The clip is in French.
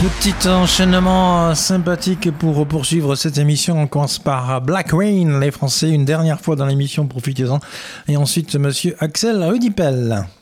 Petit enchaînement sympathique pour poursuivre cette émission. On commence par Black Rain, les Français, une dernière fois dans l'émission, profitez-en. Et ensuite, monsieur Axel Rudipel.